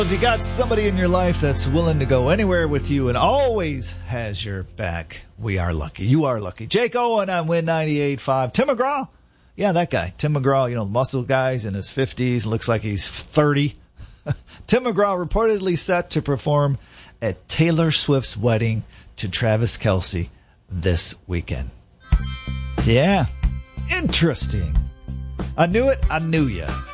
If you got somebody in your life that's willing to go anywhere with you and always has your back, we are lucky. You are lucky. Jake Owen on Win 98.5. Tim McGraw. Yeah, that guy. Tim McGraw, muscle guys in his 50s. Looks like he's 30. Tim McGraw reportedly set to perform at Taylor Swift's wedding to Travis Kelce this weekend. Yeah. Interesting. I knew it. I knew ya.